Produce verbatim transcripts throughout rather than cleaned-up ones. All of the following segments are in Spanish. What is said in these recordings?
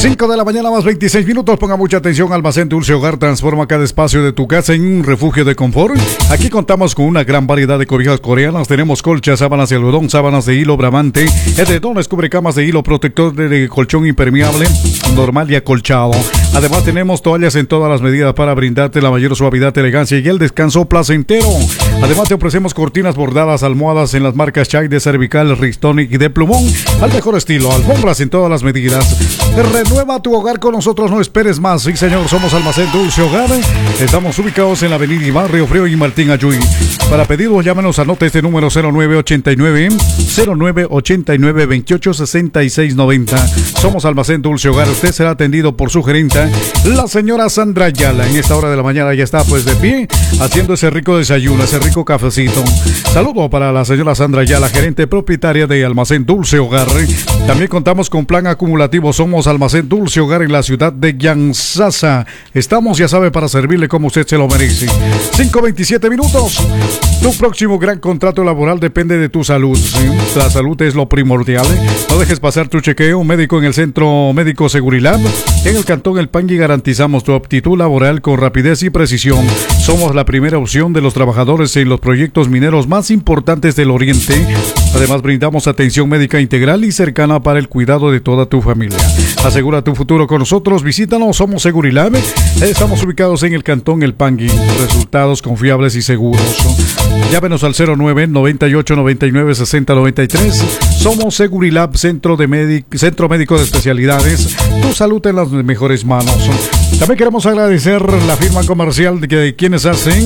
cinco de la mañana más veintiséis minutos. Ponga mucha atención. Almacén Dulce Hogar transforma cada espacio de tu casa en un refugio de confort. Aquí contamos con una gran variedad de cobijas coreanas. Tenemos colchas, sábanas de algodón, sábanas de hilo bramante, edredones, cubrecamas de hilo, protector de colchón impermeable, normal y acolchado. Además tenemos toallas en todas las medidas para brindarte la mayor suavidad, elegancia y el descanso placentero. Además te ofrecemos cortinas bordadas, almohadas en las marcas Chai, de cervical, Ristonic y de plumón al mejor estilo. Alfombras en todas las medidas. Renueva tu hogar con nosotros, no esperes más. Sí, señor, somos Almacén Dulce Hogar. Estamos ubicados en la avenida Barrio Frío y Martín Ayuy. Para pedidos, llámenos, anote este número: cero nueve ochenta y nueve, cero nueve ochenta y nueve, veintiocho sesenta y seis noventa. Somos Almacén Dulce Hogar. Usted será atendido por su gerenta, la señora Sandra Ayala. En esta hora de la mañana ya está pues de pie, haciendo ese rico desayuno, ese rico cafecito. Saludo para la señora Sandra Ayala, gerente propietaria de Almacén Dulce Hogar. También contamos con plan acumulativo. Somos Almacén Dulce Hogar en la ciudad de Yansasa. Estamos, ya sabe, para servirle como usted se lo merece. cinco veintisiete minutos. Tu próximo gran contrato laboral depende de tu salud. ¿Sí? La salud es lo primordial. No dejes pasar tu chequeo médico en el Centro Médico Segurilab. En el Cantón El Pangui garantizamos tu aptitud laboral con rapidez y precisión. Somos la primera opción de los trabajadores en los proyectos mineros más importantes del Oriente. Además, brindamos atención médica integral y cercana para el cuidado de toda tu familia. Asegura tu futuro con nosotros. Visítanos, somos Segurilab. Estamos ubicados en el Cantón El Pangui. Resultados confiables y seguros. Llámenos al cero nueve, noventa y ocho, noventa y nueve, sesenta, noventa y tres. Somos Segurilab, Centro, de Medic- Centro Médico de Especialidades. Tu salud en las mejores manos. También queremos agradecer la firma comercial de, de quienes hacen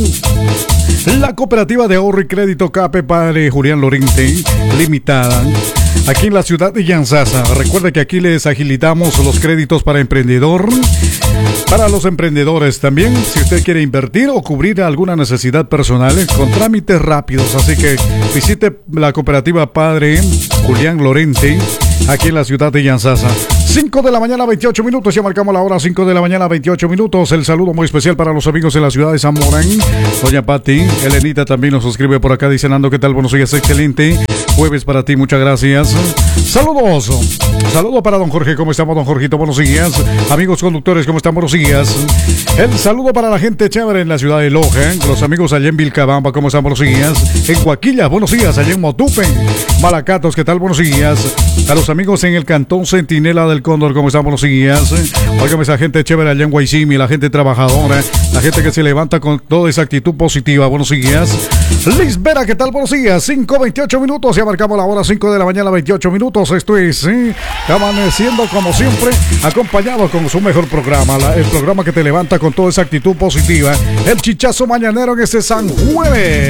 la Cooperativa de Ahorro y Crédito CAPE Padre Julián Lorente Limitada, aquí en la ciudad de Yansasa. Recuerda que aquí les agilitamos los créditos para emprendedor, para los emprendedores también, si usted quiere invertir o cubrir alguna necesidad personal con trámites rápidos. Así que visite la Cooperativa Padre Julián Lorente, aquí en la ciudad de Yansasa. cinco de la mañana, veintiocho minutos. Ya marcamos la hora, cinco de la mañana, veintiocho minutos. El saludo muy especial para los amigos de la ciudad de San Morán. Doña Pati, Elenita también nos escribe por acá, dice: Nando, ¿qué tal? Buenos días, excelente jueves para ti, muchas gracias. Saludos. Saludo para don Jorge, ¿cómo estamos, don Jorgito? Buenos días. Amigos conductores, ¿cómo están? Buenos días. El saludo para la gente chévere en la ciudad de Loja. Los amigos allá en Vilcabamba, ¿cómo están? Buenos días. En Huaquilla, buenos días. Allá en Motupe, Malacatos, ¿qué tal? Buenos días. A los amigos en el Cantón Centinela del Cóndor, ¿cómo están? Buenos días. Óigame, esa gente chévere allá en Guaycimi, la gente trabajadora, la gente que se levanta con toda esa actitud positiva. Buenos días. Liz Vera, ¿qué tal? Buenos días. cinco veintiocho minutos. Ya marcamos la hora, cinco de la mañana, veintiocho minutos. Esto es ¿sí? Amaneciendo como siempre, acompañado con su mejor programa, la, el programa que te levanta con toda esa actitud positiva. El Chichazo Mañanero en este San Jueves.